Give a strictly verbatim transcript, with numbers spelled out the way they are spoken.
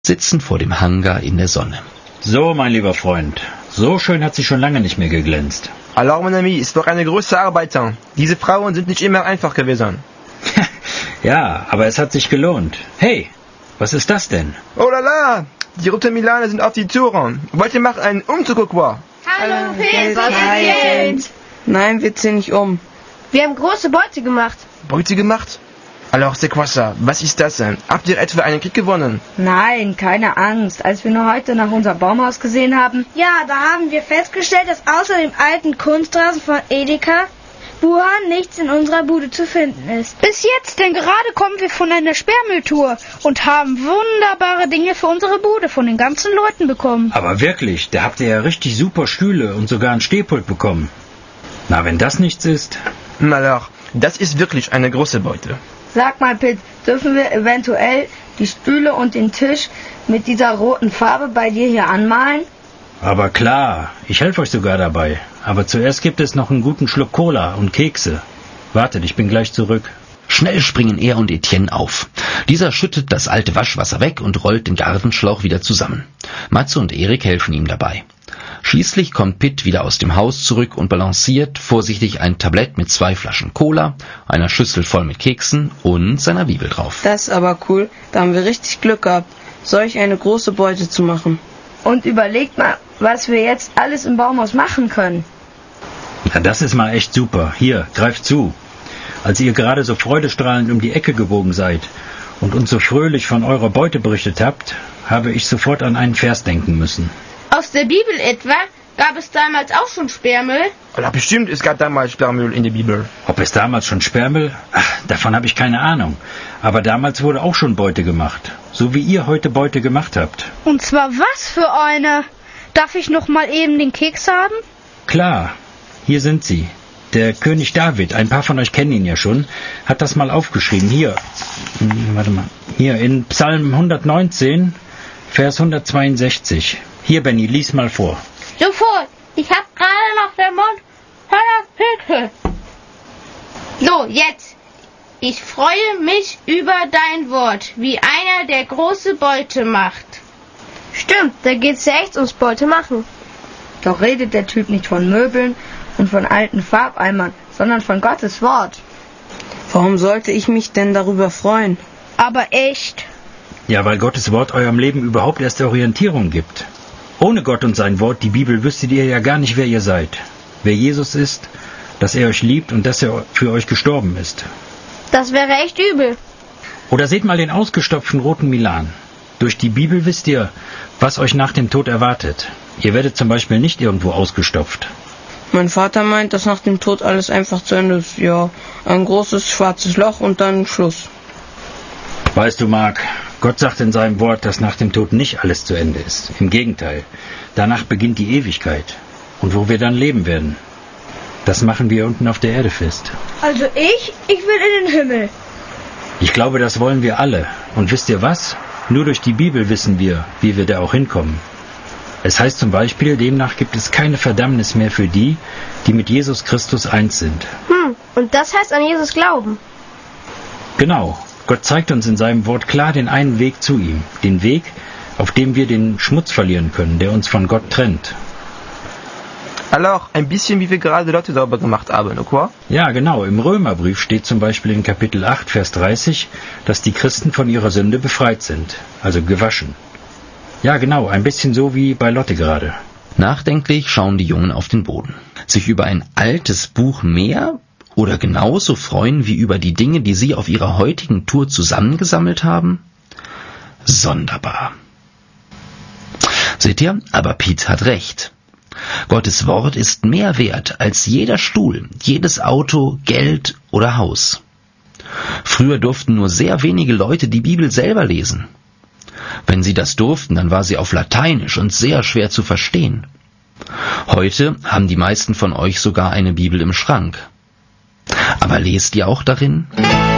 sitzen vor dem Hangar in der Sonne. So, mein lieber Freund, so schön hat sie schon lange nicht mehr geglänzt. Alors, mon ami, ist doch eine große Arbeit. Diese Frauen sind nicht immer einfach gewesen. Ja, aber es hat sich gelohnt. Hey, was ist das denn? Oh la la, die Rote Milane sind auf die Touren. Wollt ihr machen einen Umzug ou quoi? Hallo, Pilz, was ist? Nein, wir ziehen nicht um. Wir haben große Beute gemacht. Beute gemacht? Alors, c'est quoi ça? Was ist das denn? Habt ihr etwa einen Krieg gewonnen? Nein, keine Angst. Als wir nur heute nach unserem Baumhaus gesehen haben... Ja, da haben wir festgestellt, dass außer dem alten Kunstrasen von Edeka, Wuhan, nichts in unserer Bude zu finden ist. Bis jetzt, denn gerade kommen wir von einer Sperrmülltour und haben wunderbare Dinge für unsere Bude von den ganzen Leuten bekommen. Aber wirklich, da habt ihr ja richtig super Stühle und sogar ein Stehpult bekommen. Na, wenn das nichts ist... Alors, das ist wirklich eine große Beute. Sag mal, Pitt, dürfen wir eventuell die Stühle und den Tisch mit dieser roten Farbe bei dir hier anmalen? Aber klar, ich helfe euch sogar dabei. Aber zuerst gibt es noch einen guten Schluck Cola und Kekse. Wartet, ich bin gleich zurück. Schnell springen er und Etienne auf. Dieser schüttet das alte Waschwasser weg und rollt den Gartenschlauch wieder zusammen. Matze und Erik helfen ihm dabei. Schließlich kommt Pitt wieder aus dem Haus zurück und balanciert vorsichtig ein Tablett mit zwei Flaschen Cola, einer Schüssel voll mit Keksen und seiner Bibel drauf. Das ist aber cool. Da haben wir richtig Glück gehabt, solch eine große Beute zu machen. Und überlegt mal, was wir jetzt alles im Baumhaus machen können. Ja, das ist mal echt super. Hier, greift zu. Als ihr gerade so freudestrahlend um die Ecke gebogen seid und uns so fröhlich von eurer Beute berichtet habt, habe ich sofort an einen Vers denken müssen. Aus der Bibel etwa? Gab es damals auch schon Sperrmüll? Ja, bestimmt, es gab damals Sperrmüll in der Bibel. Ob es damals schon Sperrmüll? Ach, davon habe ich keine Ahnung. Aber damals wurde auch schon Beute gemacht. So wie ihr heute Beute gemacht habt. Und zwar was für eine? Darf ich noch mal eben den Keks haben? Klar, hier sind sie. Der König David, ein paar von euch kennen ihn ja schon, hat das mal aufgeschrieben. Hier, warte mal, hier in Psalm hundertneunzehn, Vers hundertzweiundsechzig. Hier, Benny, lies mal vor. Sofort. Ich hab gerade noch den Mund voller Pilze. So, jetzt. Ich freue mich über dein Wort, wie einer, der große Beute macht. Stimmt, da geht's ja echt ums Beute machen. Doch redet der Typ nicht von Möbeln und von alten Farbeimern, sondern von Gottes Wort. Warum sollte ich mich denn darüber freuen? Aber echt. Ja, weil Gottes Wort eurem Leben überhaupt erst Orientierung gibt. Ohne Gott und sein Wort, die Bibel, wüsstet ihr ja gar nicht, wer ihr seid. Wer Jesus ist, dass er euch liebt und dass er für euch gestorben ist. Das wäre echt übel. Oder seht mal den ausgestopften roten Milan. Durch die Bibel wisst ihr, was euch nach dem Tod erwartet. Ihr werdet zum Beispiel nicht irgendwo ausgestopft. Mein Vater meint, dass nach dem Tod alles einfach zu Ende ist. Ja, ein großes schwarzes Loch und dann Schluss. Weißt du, Marc, Gott sagt in seinem Wort, dass nach dem Tod nicht alles zu Ende ist. Im Gegenteil, danach beginnt die Ewigkeit. Und wo wir dann leben werden, das machen wir unten auf der Erde fest. Also ich, ich will in den Himmel. Ich glaube, das wollen wir alle. Und wisst ihr was? Nur durch die Bibel wissen wir, wie wir da auch hinkommen. Es heißt zum Beispiel, demnach gibt es keine Verdammnis mehr für die, die mit Jesus Christus eins sind. Hm, und das heißt an Jesus glauben. Genau. Gott zeigt uns in seinem Wort klar den einen Weg zu ihm. Den Weg, auf dem wir den Schmutz verlieren können, der uns von Gott trennt. Alors, ein bisschen wie wir gerade Leute sauber gemacht haben, ou quoi? Ja, genau. Im Römerbrief steht zum Beispiel in Kapitel acht, Vers dreißig, dass die Christen von ihrer Sünde befreit sind, also gewaschen. Ja, genau, ein bisschen so wie bei Lotte gerade. Nachdenklich schauen die Jungen auf den Boden. Sich über ein altes Buch mehr oder genauso freuen wie über die Dinge, die sie auf ihrer heutigen Tour zusammengesammelt haben? Sonderbar. Seht ihr, aber Piet hat recht. Gottes Wort ist mehr wert als jeder Stuhl, jedes Auto, Geld oder Haus. Früher durften nur sehr wenige Leute die Bibel selber lesen. Wenn sie das durften, dann war sie auf Lateinisch und sehr schwer zu verstehen. Heute haben die meisten von euch sogar eine Bibel im Schrank. Aber lest ihr auch darin?